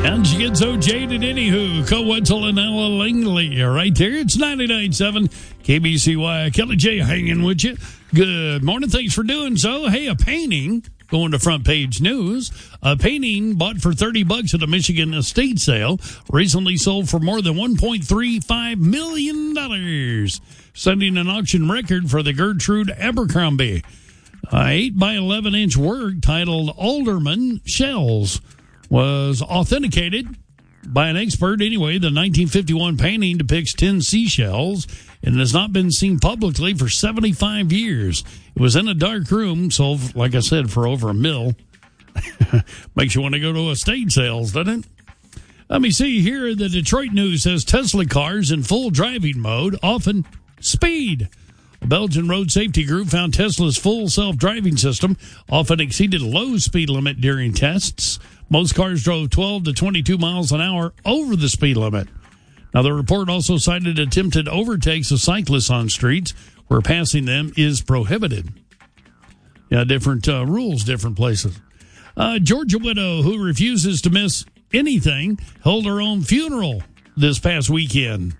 And she gets so jaded anywho. Co Wetzel and Ella Langley right there. It's 99.7 KBCY. Kelly J hanging with you. Good morning. Thanks for doing so. Hey, a painting going to front page news. A painting bought for $30 at a Michigan estate sale recently sold for more than $1.35 million, setting an auction record for the Gertrude Abercrombie. 8 by 11 inch work titled Alderman Shells was authenticated by an expert. Anyway, the 1951 painting depicts 10 seashells and has not been seen publicly for 75 years. It was in a dark room, sold, like I said, for over $1 million. Makes you want to go to estate sales, doesn't it? Let me see here. The Detroit News says Tesla cars in full driving mode often speed. A Belgian road safety group found Tesla's full self-driving system often exceeded a low speed limit during tests. Most cars drove 12 to 22 miles an hour over the speed limit. Now, the report also cited attempted overtakes of cyclists on streets where passing them is prohibited. Yeah, different rules, different places. Georgia widow who refuses to miss anything held her own funeral this past weekend.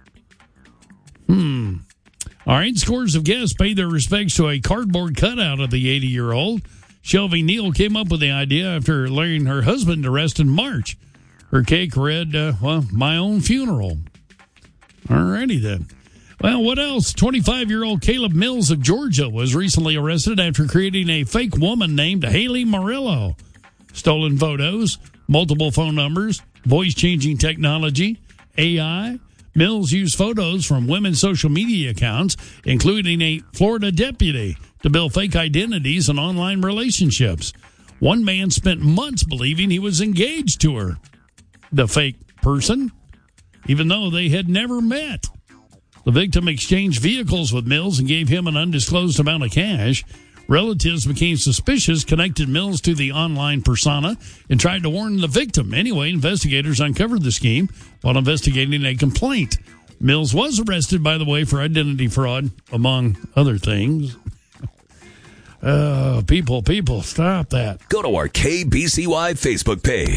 All right, scores of guests paid their respects to a cardboard cutout of the 80-year-old. Shelby Neal came up with the idea after laying her husband to rest in March. Her cake read, my own funeral. All righty then. Well, what else? 25-year-old Caleb Mills of Georgia was recently arrested after creating a fake woman named Haley Murillo. Stolen photos, multiple phone numbers, voice-changing technology, AI. Mills used photos from women's social media accounts, including a Florida deputy, to build fake identities and online relationships. One man spent months believing he was engaged to her, the fake person, even though they had never met. The victim exchanged vehicles with Mills and gave him an undisclosed amount of cash. Relatives became suspicious, connected Mills to the online persona, and tried to warn the victim. Anyway, investigators uncovered the scheme while investigating a complaint. Mills was arrested, by the way, for identity fraud, among other things. People, stop that. Go to our KBCY Facebook page.